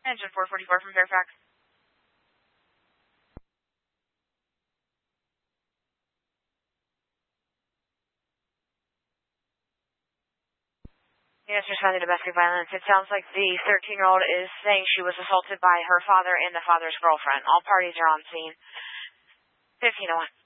Engine 444 from Fairfax. Yes, responding to domestic violence. It sounds like the 13-year-old is saying she was assaulted by her father and the father's girlfriend. All parties are on scene. 1501.